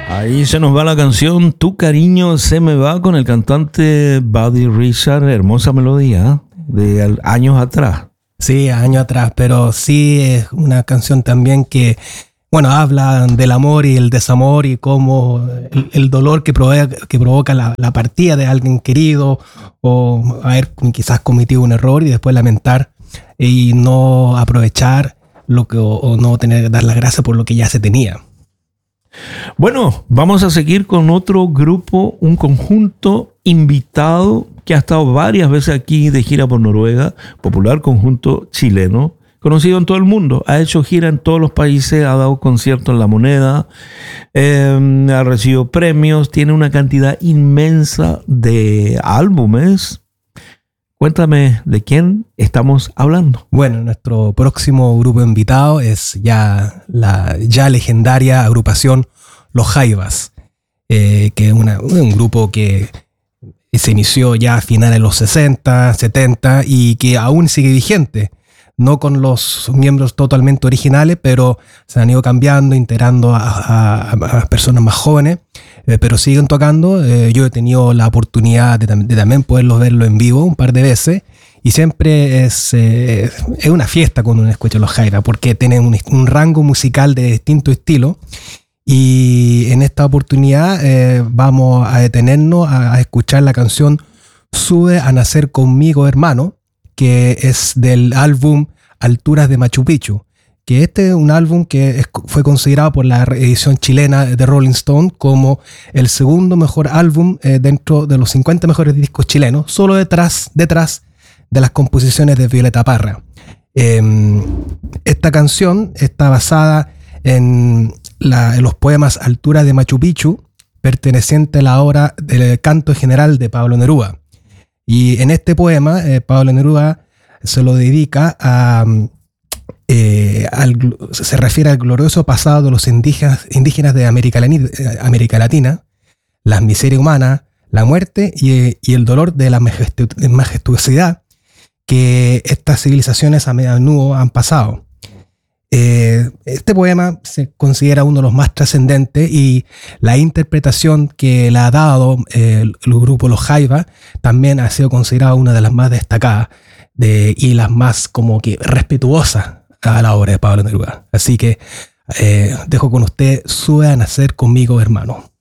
Ahí se nos va la canción Tu cariño se me va con el cantante Buddy Richard. Hermosa melodía de años atrás. Sí, años atrás, pero sí es una canción también que, bueno, habla del amor y el desamor y cómo el dolor que provoca la partida de alguien querido o haber quizás cometido un error y después lamentar y no aprovechar o no dar las gracias por lo que ya se tenía. Bueno, vamos a seguir con otro grupo, un conjunto invitado que ha estado varias veces aquí de gira por Noruega, popular conjunto chileno, conocido en todo el mundo. Ha hecho gira en todos los países, ha dado conciertos en La Moneda, ha recibido premios, tiene una cantidad inmensa de álbumes. Cuéntame de quién estamos hablando. Bueno, nuestro próximo grupo invitado es la ya legendaria agrupación Los Jaivas, que es un grupo que se inició ya a finales de los 60, 70 y que aún sigue vigente. No con los miembros totalmente originales, pero se han ido cambiando, integrando a personas más jóvenes, pero siguen tocando. Yo he tenido la oportunidad de también poderlos verlo en vivo un par de veces y siempre es una fiesta cuando uno escucha los Jaivas porque tienen un rango musical de distintos estilos. Y en esta oportunidad vamos a detenernos a escuchar la canción Sube a nacer conmigo, hermano, que es del álbum Alturas de Machu Picchu, que este es un álbum que fue considerado por la edición chilena de Rolling Stone como el segundo mejor álbum dentro de los 50 mejores discos chilenos, solo detrás de las composiciones de Violeta Parra. Esta canción está basada en los poemas Alturas de Machu Picchu, perteneciente a la obra del Canto General de Pablo Neruda. Y en este poema, Pablo Neruda se lo dedica se refiere al glorioso pasado de los indígenas de América Latina, las miserias humanas, la muerte y el dolor de la majestuosidad que estas civilizaciones a menudo han pasado. Este poema se considera uno de los más trascendentes y la interpretación que le ha dado el grupo Los Jaivas también ha sido considerada una de las más destacadas y las más como que respetuosas a la obra de Pablo Neruda. Así que dejo con usted Sube a nacer conmigo, hermano.